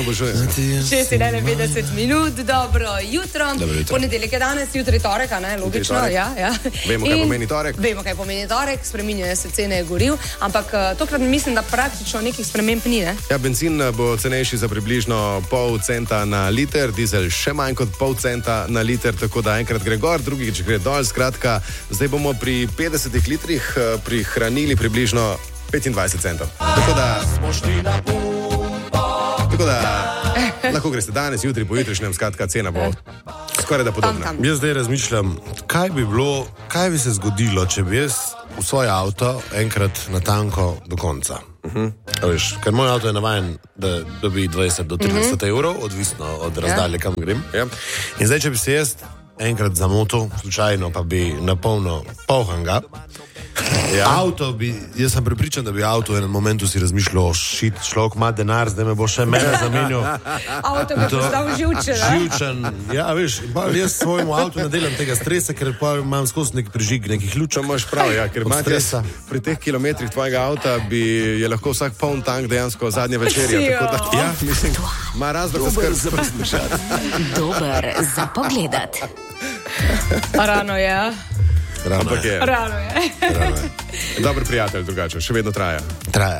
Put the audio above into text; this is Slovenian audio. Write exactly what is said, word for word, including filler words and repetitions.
obožujem. šest in enainpetdeset minut, dobro jutro. Ponedeljek je danes, jutri torek, a ne, logično. Ja, ja. Vemo, kaj pomeni torek. Vemo, kaj pomeni torek, spreminjajo se cene goriv, ampak tokrat mislim, da praktično nekih sprememb ni, ne? Ja, benzin bo cenejši za približno pol centa na liter, dizel še manj kot pol centa na liter, tako da enkrat gre gor, drugič gre dol, skratka, zdaj bomo pri petdesetih litrih prihranili približno petindvajset centov. Tako da... Tako da... Lahko greste danes, jutri, pojutrišnjem, skratka, cena bo skoraj da podobna. Tam, tam. Jaz zdaj razmišljam, kaj bi bilo, kaj bi se zgodilo, če bi jaz v svoj avto enkrat natanko do konca. Uh-huh. Veš, ker moj avto je navajen, da dobi dvajset do trideset uh-huh. evrov, odvisno od razdalje, kam grem. Ja. In zdaj, če bi se jaz enkrat zamotil, slučajno pa bi napolno polhanga, ja. Avto bi, jaz sem prepričan, da bi avto v enem momentu si razmišljal, šit, človek ima denar, zdaj me bo še mene zamenil. Avto bi postal živčen, ne? Živčen, ja, veš, jaz svojemu avtu ne delam tega stresa, ker pa imam skozi nek prižig, nekih lučk. To imaš prav, ja, ker imate pri teh kilometrih tvojega avta bi je lahko vsak poln tank dejansko zadnje večerja, tako da, ja, mislim, ima razlog za skrb za razmišljati. Dober za pogledat. Rano je, ja. Rano je. Rano je. Dober prijatelj drugače, še vedno traja. Traja.